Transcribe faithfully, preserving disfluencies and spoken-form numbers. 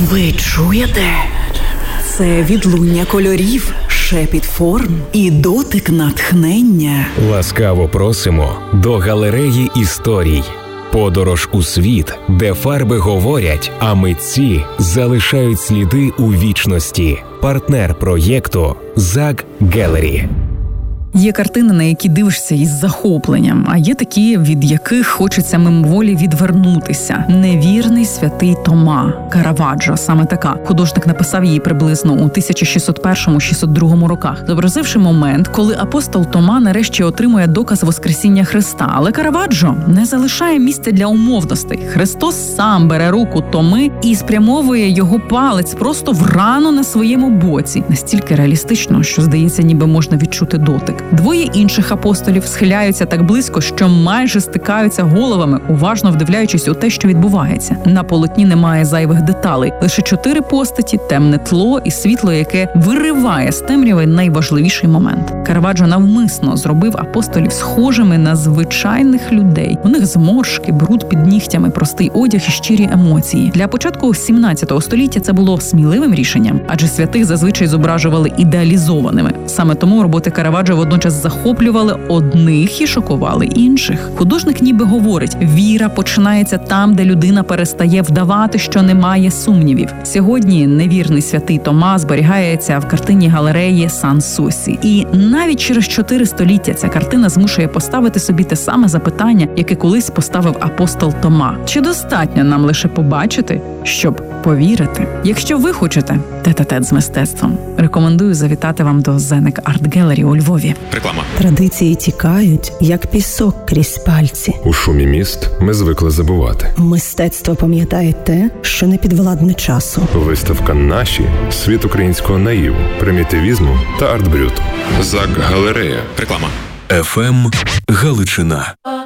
Ви чуєте? Це відлуння кольорів, шепіт форм і дотик натхнення. Ласкаво просимо до галереї історій. Подорож у світ, де фарби говорять, а митці залишають сліди у вічності. Партнер проєкту «Зак Гелері». Є картини, на які дивишся із захопленням, а є такі, від яких хочеться мимоволі відвернутися. «Невірний святий Тома» Караваджо, саме така. Художник написав її приблизно у тисяча шістсот першому - шістсот другому роках, зобразивши момент, коли апостол Тома нарешті отримує доказ Воскресіння Христа. Але Караваджо не залишає місця для умовностей. Христос сам бере руку Томи і спрямовує його палець просто в рану на своєму боці. Настільки реалістично, що, здається, ніби можна відчути дотик. Двоє інших апостолів схиляються так близько, що майже стикаються головами, уважно вдивляючись у те, що відбувається. На полотні немає зайвих деталей. Лише чотири постаті, темне тло і світло, яке вириває з темряви найважливіший момент. Караваджо навмисно зробив апостолів схожими на звичайних людей. У них зморшки, бруд під нігтями, простий одяг і щирі емоції. Для початку сімнадцятого століття це було сміливим рішенням, адже святих зазвичай зображували ідеалізованими. Саме тому роботи Караваджо водночас захоплювали одних і шокували інших. Художник ніби говорить: віра починається там, де людина перестає вдавати, що немає сумнівів. Сьогодні невірний святий Тома зберігається в картині галереї Сан-Сусі. І навіть через чотири століття ця картина змушує поставити собі те саме запитання, яке колись поставив апостол Тома. Чи достатньо нам лише побачити, щоб повірити? Якщо ви хочете тет-а-тет з мистецтвом, рекомендую завітати вам до Зенек Арт Гелері у Львові. Реклама. Традиції тікають, як пісок крізь пальці. У шумі міст ми звикли забувати. Мистецтво пам'ятає те, що не підвладне часу. Виставка «Наші» – світ українського наїву, примітивізму та арт-брюту. Зак Галерея. Реклама. еф ем Галичина.